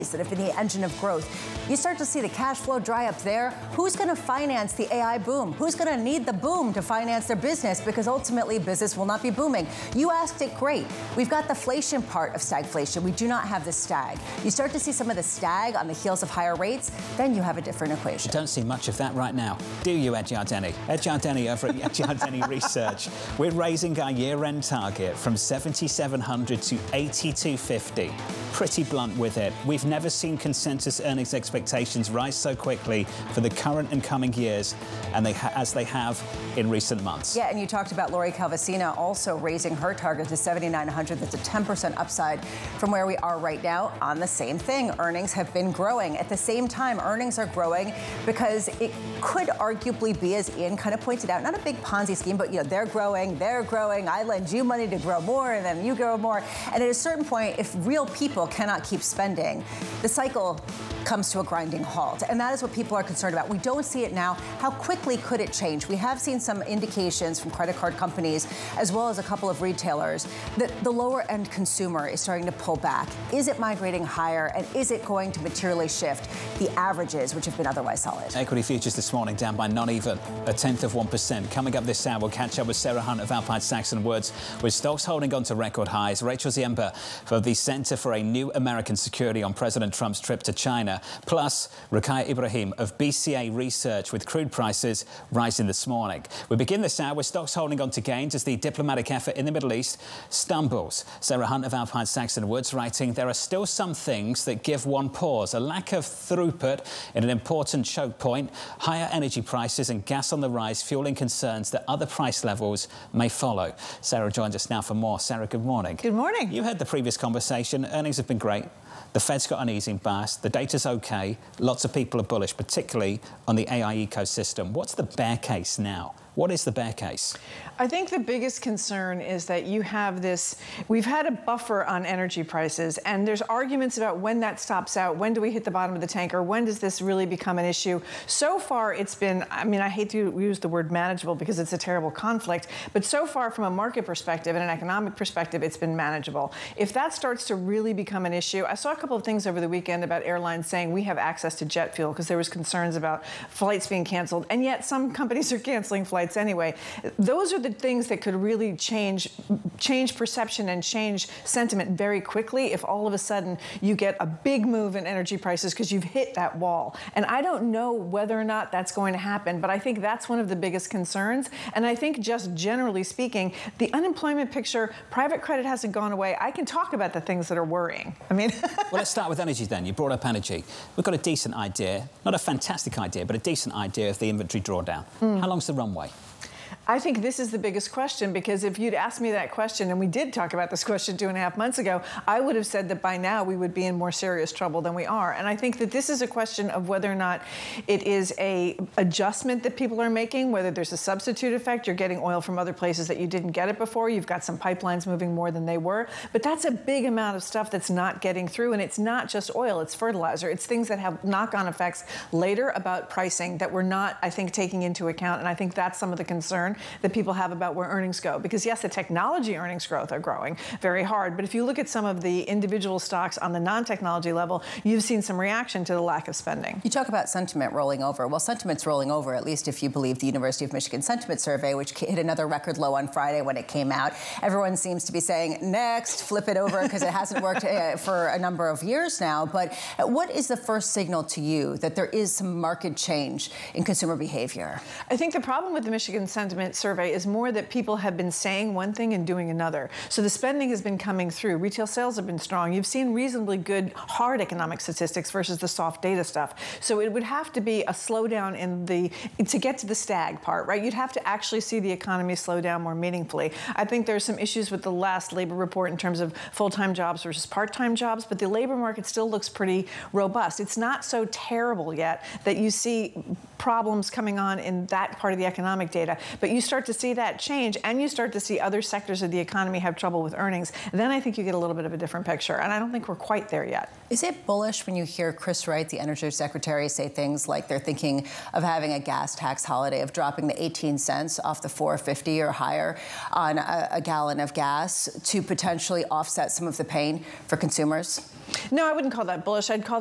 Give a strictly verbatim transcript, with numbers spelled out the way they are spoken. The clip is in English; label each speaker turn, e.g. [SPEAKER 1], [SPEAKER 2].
[SPEAKER 1] that have been the engine of growth. You start to see the cash flow dry up there. Who's going to finance the A I boom? Who's going to need the boom to finance their business? Because ultimately, business will not be booming. You asked it great. We've got the inflation part of stagflation. We do not have the stag. You start to see some of the stag on the heels of higher rates, then you have a different equation.
[SPEAKER 2] You don't see much of that right now, do you, Ed Yardeni? Ed Yardeni over at Ed Yardeni Research. We're raising our year-end target from seventy-seven hundred to eighty-two fifty. Pretty blunt with it. We've never seen consensus earnings expectations rise so quickly for the current and coming years, and they ha as they have in recent months.
[SPEAKER 1] Yeah, and you talked about Lori Calvasina also raising her target to seventy-nine hundred. That's a ten percent upside from where we are right now on the same thing. Earnings have been growing. At the same time, earnings are growing because it could arguably be, as Ian kind of pointed out, not a big Ponzi scheme, but you know, they're growing, they're growing. I lend you money to grow more, and then you grow more. And at a certain point, if real people cannot keep spending, the cycle comes to a grinding halt. And that is what people are concerned about. We don't see it now. How quickly could it change? We have seen some indications from credit card companies, as well as a couple of retailers, that the lower end consumer is starting to pull back. Is it migrating higher? And is it going to materially shift the averages, which have been otherwise solid?
[SPEAKER 2] Equity futures this morning down by not even a tenth of one percent. Coming up this hour, we'll catch up with Sarah Hunt of Alpine Saxon Woods, with stocks holding on to record highs. Rachel Ziemba from the Center for a New American Security on President Trump's trip to China. Plus, Ruqaiya Ibrahim of B C A Research, with crude prices rising this morning. We begin this hour with stocks holding on to gains as the diplomatic effort in the Middle East stumbles. Sarah Hunt of Alpine Saxon Woods writing, there are still some things that give one pause. A lack of throughput in an important choke point, higher energy prices and gas on the rise, fueling concerns that other price levels may follow. Sarah joins us now for more. Sarah, good morning.
[SPEAKER 3] Good morning.
[SPEAKER 2] You heard the previous conversation. Earnings have been great. The Fed's got an easing bias. The data's OK. Lots of people are bullish, particularly on the A I ecosystem. What's the bear case now? What is the bear case?
[SPEAKER 3] I think the biggest concern is that you have this, we've had a buffer on energy prices, and there's arguments about when that stops out, when do we hit the bottom of the tank, or when does this really become an issue? So far, it's been, I mean, I hate to use the word manageable because it's a terrible conflict, but so far from a market perspective and an economic perspective, it's been manageable. If that starts to really become an issue, I saw a couple of things over the weekend about airlines saying we have access to jet fuel because there was concerns about flights being canceled, and yet some companies are canceling flights anyway. Those are the things that could really change change perception and change sentiment very quickly if all of a sudden you get a big move in energy prices because you've hit that wall. And I don't know whether or not that's going to happen, but I think that's one of the biggest concerns. And I think just generally speaking, the unemployment picture, private credit hasn't gone away. I can talk about the things that are worrying. I mean...
[SPEAKER 2] Well, let's start with energy then. You brought up energy. We've got a decent idea, not a fantastic idea, but a decent idea of the inventory drawdown. Mm. How long's the runway?
[SPEAKER 3] I think this is the biggest question, because if you'd asked me that question, and we did talk about this question two and a half months ago, I would have said that by now we would be in more serious trouble than we are. And I think that this is a question of whether or not it is a adjustment that people are making, whether there's a substitute effect, you're getting oil from other places that you didn't get it before, you've got some pipelines moving more than they were. But that's a big amount of stuff that's not getting through, and it's not just oil, it's fertilizer. It's things that have knock-on effects later about pricing that we're not, I think, taking into account. And I think that's some of the concern that people have about where earnings go. Because yes, the technology earnings growth are growing very hard, but if you look at some of the individual stocks on the non-technology level, you've seen some reaction to the lack of spending.
[SPEAKER 1] You talk about sentiment rolling over. Well, sentiment's rolling over, at least if you believe the University of Michigan Sentiment Survey, which hit another record low on Friday when it came out. Everyone seems to be saying, next, flip it over, because it hasn't worked uh, for a number of years now. But what is the first signal to you that there is some market change in consumer behavior?
[SPEAKER 3] I think the problem with the Michigan Sentiment Survey is more that people have been saying one thing and doing another. So the spending has been coming through. Retail sales have been strong. You've seen reasonably good hard economic statistics versus the soft data stuff. So it would have to be a slowdown in the, to get to the stag part, right? You'd have to actually see the economy slow down more meaningfully. I think there's some issues with the last labor report in terms of full-time jobs versus part-time jobs, but the labor market still looks pretty robust. It's not so terrible yet that you see problems coming on in that part of the economic data, but you start to see that change and you start to see other sectors of the economy have trouble with earnings, then I think you get a little bit of a different picture, and I don't think we're quite there yet.
[SPEAKER 1] Is it bullish when you hear Chris Wright, the Energy Secretary, say things like they're thinking of having a gas tax holiday, of dropping the eighteen cents off the four fifty or higher on a, a gallon of gas to potentially offset some of the pain for consumers?
[SPEAKER 3] No, I wouldn't call that bullish. I'd call